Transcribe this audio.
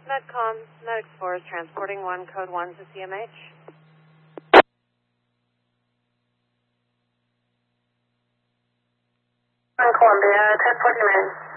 Medcom, Med Explorers transporting 1, code 1 to CMH. Columbia, 1040 minutes.